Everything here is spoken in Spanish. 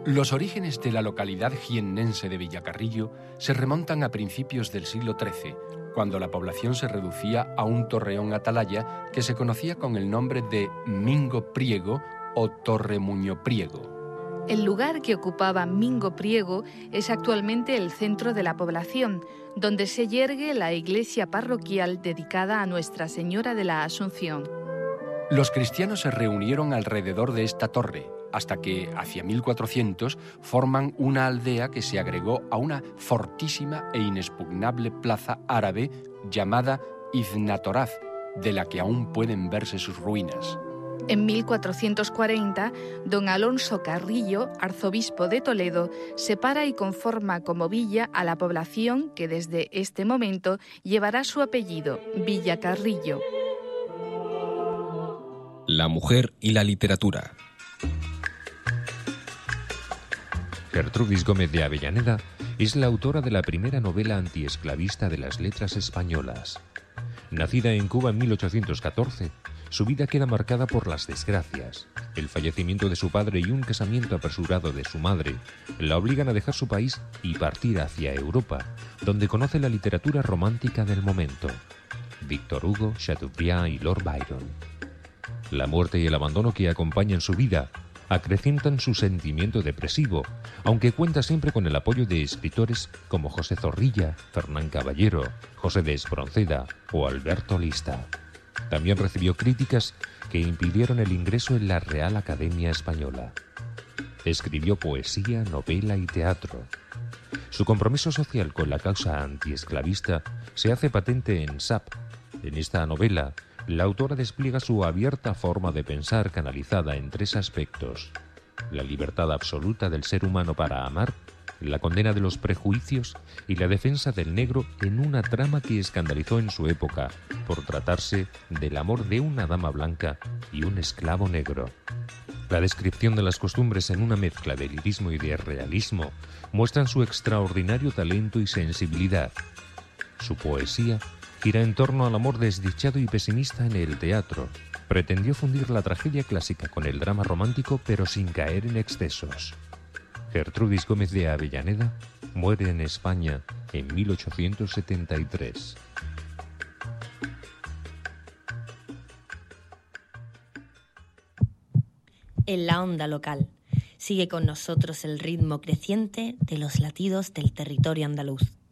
Los orígenes de la localidad jiennense de Villacarrillo se remontan a principios del siglo XIII, cuando la población se reducía a un torreón atalaya que se conocía con el nombre de Mingo Priego o Torre Muño Priego. El lugar que ocupaba Mingo Priego es actualmente el centro de la población, donde se yergue la iglesia parroquial dedicada a Nuestra Señora de la Asunción. Los cristianos se reunieron alrededor de esta torre, hasta que, hacia 1400, forman una aldea que se agregó a una fortísima e inexpugnable plaza árabe llamada Iznatoraz, de la que aún pueden verse sus ruinas. En 1440, don Alonso Carrillo, arzobispo de Toledo, separa y conforma como villa a la población que desde este momento llevará su apellido, Villacarrillo. La mujer y la literatura. Gertrudis Gómez de Avellaneda es la autora de la primera novela antiesclavista de las letras españolas. Nacida en Cuba en 1814, su vida queda marcada por las desgracias. El fallecimiento de su padre y un casamiento apresurado de su madre la obligan a dejar su país y partir hacia Europa, donde conoce la literatura romántica del momento: Víctor Hugo, Chateaubriand y Lord Byron. La muerte y el abandono que acompañan su vida acrecientan su sentimiento depresivo, aunque cuenta siempre con el apoyo de escritores como José Zorrilla, Fernán Caballero, José de Espronceda o Alberto Lista. También recibió críticas que impidieron el ingreso en la Real Academia Española. Escribió poesía, novela y teatro. Su compromiso social con la causa antiesclavista se hace patente en Sap. En esta novela, la autora despliega su abierta forma de pensar canalizada en tres aspectos: la libertad absoluta del ser humano para amar, la condena de los prejuicios y la defensa del negro en una trama que escandalizó en su época por tratarse del amor de una dama blanca y un esclavo negro. La descripción de las costumbres en una mezcla de lirismo y de realismo muestran su extraordinario talento y sensibilidad. Su poesía gira en torno al amor desdichado y pesimista en el teatro. Pretendió fundir la tragedia clásica con el drama romántico, pero sin caer en excesos. Gertrudis Gómez de Avellaneda muere en España en 1873. En la onda local sigue con nosotros el ritmo creciente de los latidos del territorio andaluz.